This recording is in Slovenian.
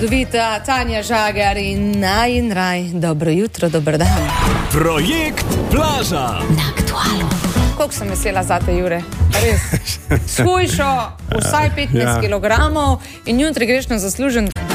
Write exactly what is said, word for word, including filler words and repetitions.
Dovita Tanja Žagar in Najin Raj. Dobro jutro, dober dan. Projekt Plaža Na Aktualu. Koliko sem vesela zate, Jure? Res. Shujšo vsaj petnajst kilogramov in jutri greš na zaslužen